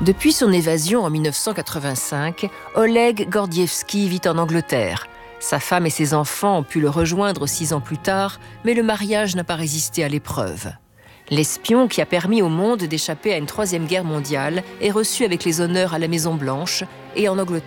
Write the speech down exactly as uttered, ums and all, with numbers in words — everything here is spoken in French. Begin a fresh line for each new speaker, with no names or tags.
Depuis son évasion en mille neuf cent quatre-vingt-cinq, Oleg Gordievsky vit en Angleterre. Sa femme et ses enfants ont pu le rejoindre six ans plus tard, mais le mariage n'a pas résisté à l'épreuve. L'espion qui a permis au monde d'échapper à une troisième guerre mondiale est reçu avec les honneurs à la Maison-Blanche et en Angleterre.